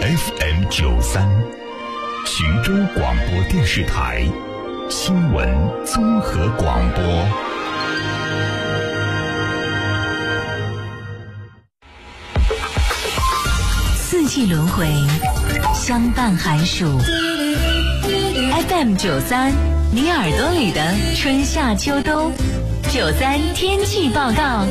FM93，徐州广播电视台新闻综合广播。 四季轮回，相伴寒暑。FM93，你耳朵里的春夏秋冬。93天气报告。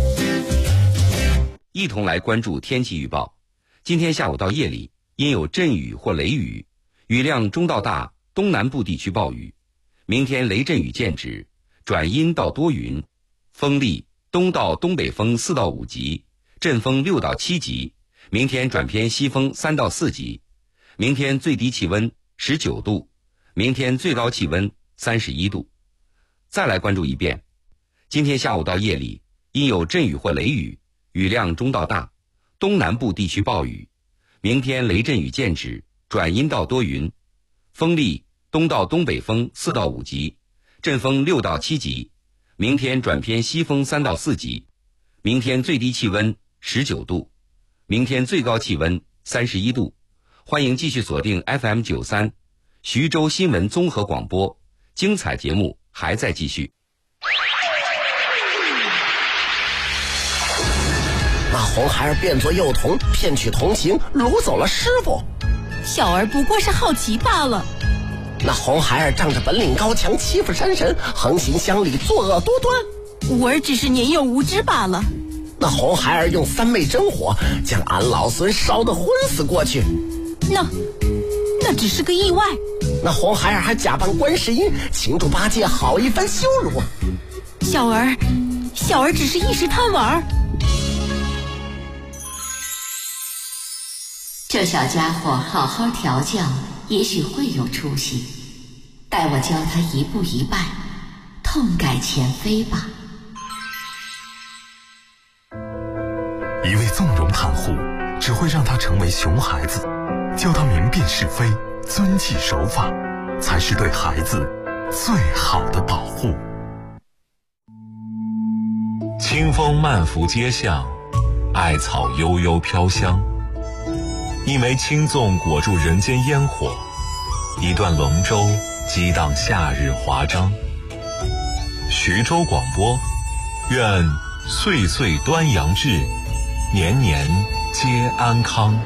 一同来关注天气预报。今天下午到夜里，因有阵雨或雷雨，雨量中到大，东南部地区暴雨。明天雷阵雨见止，转阴到多云，风力东到东北风4到5级，阵风6到7级。明天转偏西风3到4级。明天最低气温19度，明天最高气温31度。再来关注一遍。今天下午到夜里，因有阵雨或雷雨，雨量中到大，东南部地区暴雨。明天雷阵雨见止，转阴到多云，风力东到东北风4到5级，阵风6到7级。明天转偏西风3到4级。明天最低气温19度，明天最高气温31度。欢迎继续锁定 FM93 徐州新闻综合广播，精彩节目还在继续。 那红孩儿变作幼童，骗取同情，掳走了师傅。 小儿不过是好奇罢了。 那红孩儿仗着本领高强，欺负山神，横行乡里，作恶多端。 吾儿只是年幼无知罢了。 那红孩儿用3昧真火，将俺老孙烧得昏死过去。 那只是个意外。 那红孩儿还假扮观世音，请助八戒好一番羞辱。 小儿只是一时贪玩。 这小家伙好好调教，也许会有出息。待我教他一步一拜，痛改前非吧。 一味纵容袒护，只会让他成为熊孩子。教他明辨是非，遵纪守法，才是对孩子最好的保护。 清风漫拂街巷，艾草悠悠飘香。一枚青粽裹住人间烟火，一段龙舟激荡夏日华章。徐州广播，愿岁岁端阳至，年年皆安康。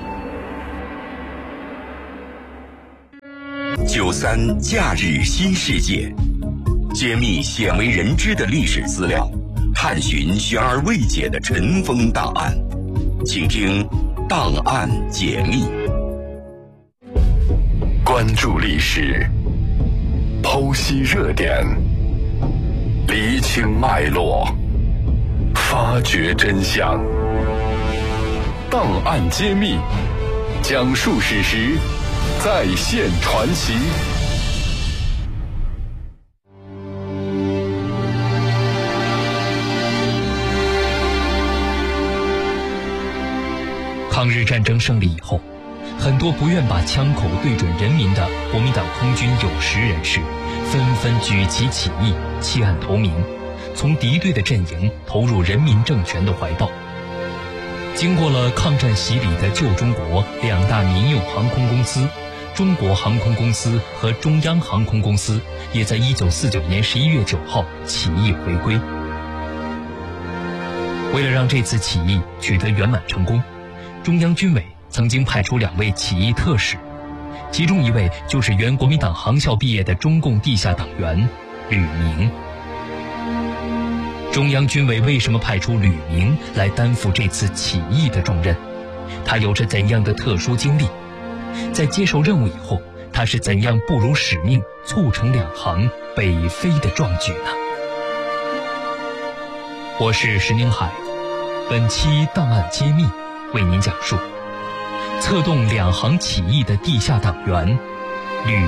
93假日新世界，揭秘鲜为人知的历史资料，探寻悬而未解的尘封档案，请听档案解密。关注历史，剖析热点，厘清脉络，发掘真相。档案揭秘，讲述史实，再现传奇。 抗日战争胜利以后，很多不愿把枪口对准人民的国民党空军有识人士，纷纷举旗起义，弃暗投明，从敌对的阵营投入人民政权的怀抱。经过了抗战洗礼的旧中国2大民用航空公司，中国航空公司和中央航空公司也在1949年11月9号起义回归。为了让这次起义取得圆满成功，中央军委曾经派出2位起义特使，其中一位就是原国民党航校毕业的中共地下党员吕明。中央军委为什么派出吕明来担负这次起义的重任？他有着怎样的特殊经历？在接受任务以后，他是怎样不辱使命，促成2航北飞的壮举呢？我是石宁海，本期档案揭秘为您讲述策动2航起义的地下党员吕